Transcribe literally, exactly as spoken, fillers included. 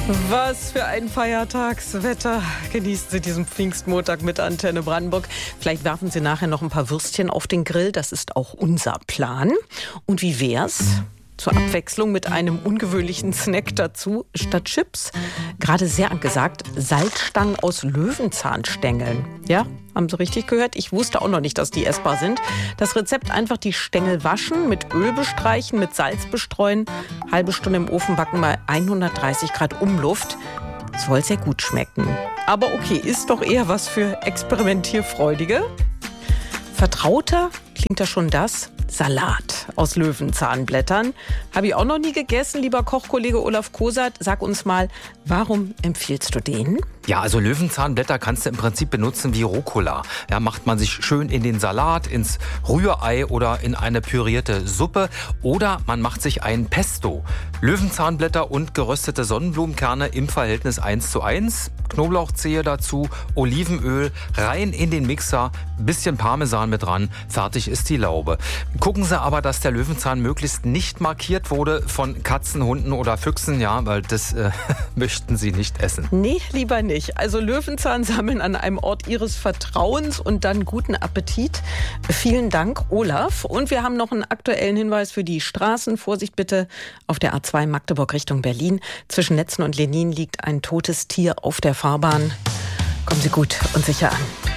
Was für ein Feiertagswetter. Genießen Sie diesen Pfingstmontag mit Antenne Brandenburg. Vielleicht werfen Sie nachher noch ein paar Würstchen auf den Grill. Das ist auch unser Plan. Und wie wär's? Zur Abwechslung mit einem ungewöhnlichen Snack dazu. Statt Chips, gerade sehr angesagt, Salzstangen aus Löwenzahnstängeln. Ja, haben Sie richtig gehört? Ich wusste auch noch nicht, dass die essbar sind. Das Rezept: einfach die Stängel waschen, mit Öl bestreichen, mit Salz bestreuen, halbe Stunde im Ofen backen bei hundertdreißig Grad Umluft. Soll sehr gut schmecken. Aber okay, ist doch eher was für Experimentierfreudige. Vertrauter klingt da schon das: Salat aus Löwenzahnblättern. Habe ich auch noch nie gegessen. Lieber Kochkollege Olaf Kosat, sag uns mal, warum empfiehlst du den? Ja, also Löwenzahnblätter kannst du im Prinzip benutzen wie Rucola. Ja, macht man sich schön in den Salat, ins Rührei oder in eine pürierte Suppe. Oder man macht sich ein Pesto. Löwenzahnblätter und geröstete Sonnenblumenkerne im Verhältnis eins zu eins. Knoblauchzehe dazu, Olivenöl, rein in den Mixer, bisschen Parmesan mit dran, fertig ist die Laube. Gucken Sie aber, dass der Löwenzahn möglichst nicht markiert wurde von Katzen, Hunden oder Füchsen, ja, weil das äh, möchten Sie nicht essen. Nee, lieber nicht. Also Löwenzahn sammeln an einem Ort Ihres Vertrauens und dann guten Appetit. Vielen Dank, Olaf. Und wir haben noch einen aktuellen Hinweis für die Straßen. Vorsicht bitte auf der A zwei Magdeburg Richtung Berlin. Zwischen Netzen und Lenin liegt ein totes Tier auf der Fahrbahn. Kommen Sie gut und sicher an.